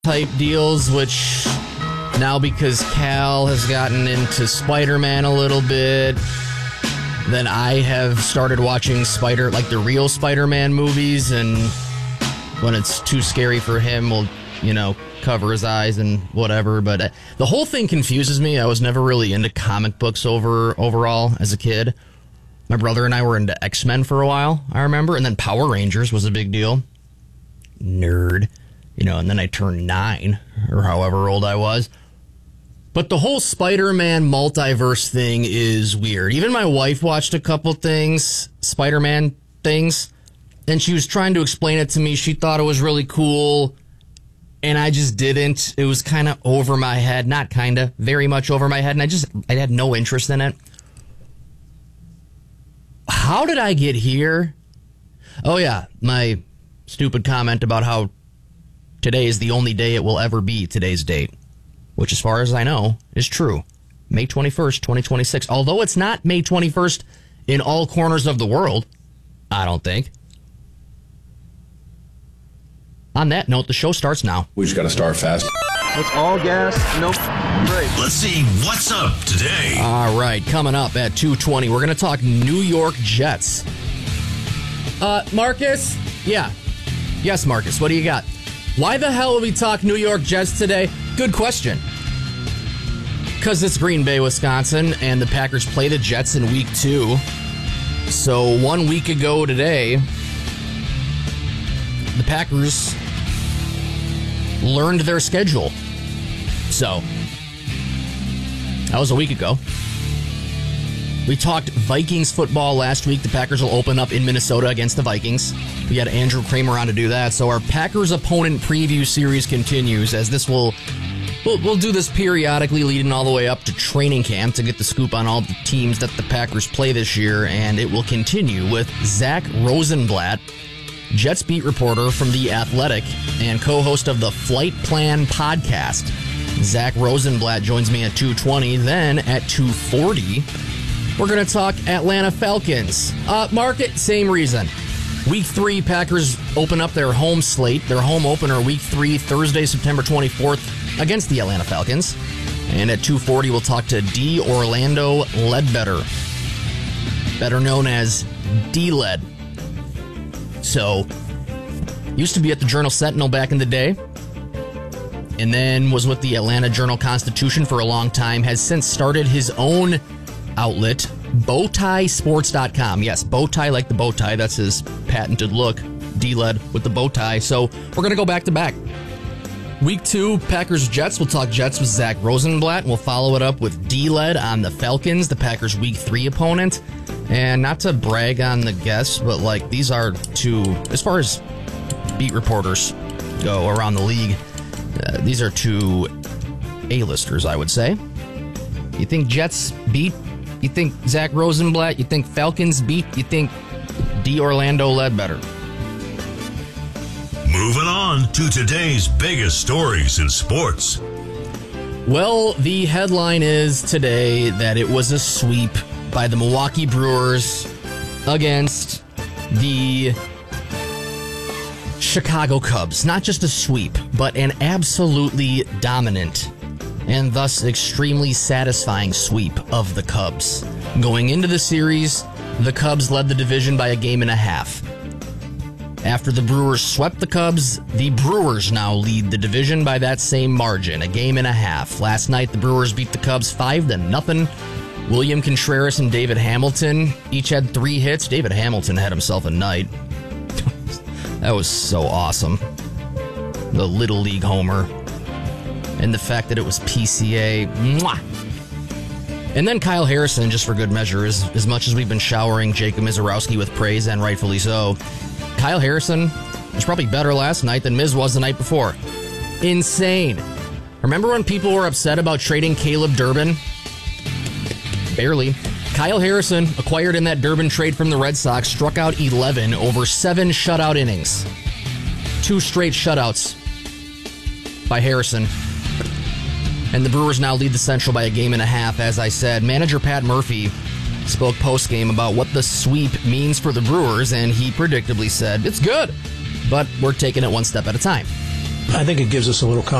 type deals, which now because Cal has gotten into Spider-Man a little bit, then I have started watching the real Spider-Man movies, and when it's too scary for him, we'll, cover his eyes and whatever. But the whole thing confuses me. I was never really into comic books overall as a kid. My brother and I were into X-Men for a while, I remember, and then Power Rangers was a big deal. Nerd. And then I turned 9, or however old I was. But the whole Spider-Man multiverse thing is weird. Even my wife watched a couple things, Spider-Man things, and she was trying to explain it to me. She thought it was really cool, and I just didn't. It was kind of over my head. Not kind of, very much over my head, and I had no interest in it. How did I get here? Oh, yeah, my stupid comment about how today is the only day it will ever be today's date, which, as far as I know, is true. May 21st, 2026. Although it's not May 21st in all corners of the world, I don't think. On that note, the show starts now. We just got to start fast. It's all gas, no break. Let's see what's up today. All right, coming up at 2:20, we're going to talk New York Jets. Marcus? Yeah. Yes, Marcus, what do you got? Why the hell would we talk New York Jets today? Good question. Because it's Green Bay, Wisconsin, and the Packers play the Jets in Week 2. So 1 week ago today, the Packers learned their schedule. So, that was a week ago. We talked Vikings football last week. The Packers will open up in Minnesota against the Vikings. We had Andrew Kramer on to do that. So our Packers opponent preview series continues, as we'll do this periodically leading all the way up to training camp to get the scoop on all the teams that the Packers play this year. And it will continue with Zach Rosenblatt, Jets beat reporter from The Athletic and co-host of the Flight Plan podcast. Zach Rosenblatt joins me at 2:20. Then at 2:40, we're going to talk Atlanta Falcons. Market, same reason. Week 3, Packers open up their home slate, their home opener, Week 3, Thursday, September 24th, against the Atlanta Falcons. And at 2:40, we'll talk to D. Orlando Ledbetter, better known as D-Led. So, used to be at the Journal-Sentinel back in the day, and then was with the Atlanta Journal-Constitution for a long time, has since started his own outlet, BowTieSports.com. Yes, bow tie like the bow tie. That's his patented look. D-Led with the bow tie. So we're going to go back to back. Week 2, Packers-Jets. We'll talk Jets with Zach Rosenblatt. We'll follow it up with D-Led on the Falcons, the Packers' Week 3 opponent. And not to brag on the guests, but these are two, as far as beat reporters go around the league, these are two A-listers, I would say. You think Jets beat? You think Zach Rosenblatt? You think Falcons beat? You think D. Orlando Ledbetter? Moving on to today's biggest stories in sports. Well, the headline is today that it was a sweep by the Milwaukee Brewers against the Chicago Cubs. Not just a sweep, but an absolutely dominant and thus extremely satisfying sweep of the Cubs. Going into the series, the Cubs led the division by a game and a half. After the Brewers swept the Cubs, the Brewers now lead the division by that same margin, a game and a half. Last night, the Brewers beat the Cubs 5-0. William Contreras and David Hamilton each had 3 hits. David Hamilton had himself a night. That was so awesome. The Little League homer. And the fact that it was PCA. Mwah! And then Kyle Harrison, just for good measure, as much as we've been showering Jacob Mizorowski with praise, and rightfully so, Kyle Harrison was probably better last night than Miz was the night before. Insane. Remember when people were upset about trading Caleb Durbin? Barely. Kyle Harrison, acquired in that Durbin trade from the Red Sox, struck out 11 over 7 shutout innings. 2 straight shutouts by Harrison. And the Brewers now lead the Central by a game and a half, as I said. Manager Pat Murphy spoke post-game about what the sweep means for the Brewers, and he predictably said, it's good, but we're taking it one step at a time. I think it gives us a little